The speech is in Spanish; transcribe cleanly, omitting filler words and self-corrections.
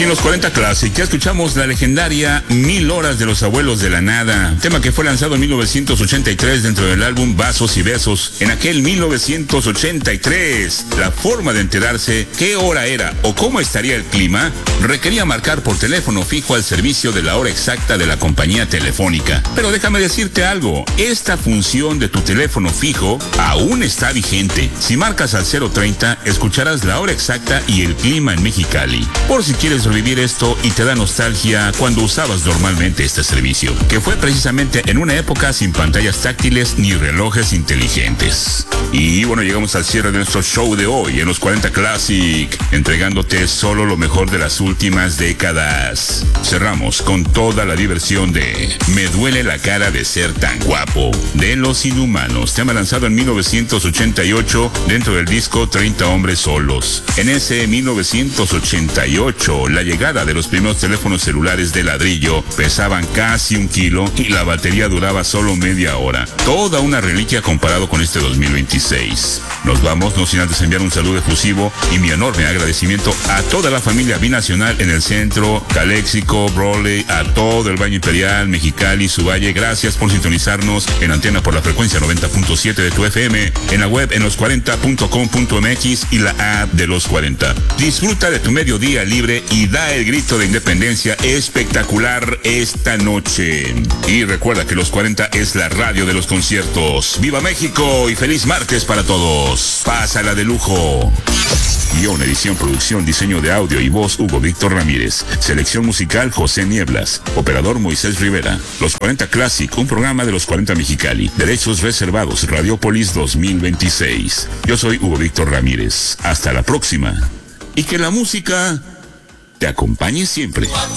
Aquí en los 40 Classic ya escuchamos la legendaria 1000 horas de los abuelos de la nada, tema que fue lanzado en 1983 dentro del álbum Vasos y Besos. En aquel 1983, la forma de enterarse qué hora era o cómo estaría el clima requería marcar por teléfono fijo al servicio de la hora exacta de la compañía telefónica. Pero déjame decirte algo, esta función de tu teléfono fijo aún está vigente. Si marcas al 030, escucharás la hora exacta y el clima en Mexicali. Por si quieres revivir esto y te da nostalgia cuando usabas normalmente este servicio, que fue precisamente en una época sin pantallas táctiles ni relojes inteligentes. Y bueno, llegamos al cierre de nuestro show de hoy en los 40 Classic, entregándote solo lo mejor de las últimas décadas. Cerramos con toda la diversión de Me duele la cara de ser tan guapo, de Los Inhumanos, tema lanzado en 1988 dentro del disco 30 hombres solos. En ese 1988, la llegada de los primeros teléfonos celulares de ladrillo pesaban casi 1 kilo y la batería duraba solo media hora. Toda una reliquia comparado con este 2026. Nos vamos, no sin antes enviar un saludo efusivo y mi enorme agradecimiento a toda la familia binacional en el centro, Caléxico, Brawley, a todo el Valle Imperial, Mexicali, su valle. Gracias por sintonizarnos en antena por la frecuencia 90.7 de tu FM, en la web en los40.com.mx y la app de Los 40. Disfruta de tu mediodía libre y da el grito de independencia espectacular esta noche. Y recuerda que Los 40 es la radio de los conciertos. ¡Viva México y feliz martes para todos! ¡Pásala de lujo! Guión, edición, producción, diseño de audio y voz Hugo Víctor Ramírez. Selección musical José Nieblas. Operador Moisés Rivera. Los 40 Classic, un programa de Los 40 Mexicali. Derechos reservados, Radiopolis 2026. Yo soy Hugo Víctor Ramírez. Hasta la próxima. Y que la música te acompañe siempre.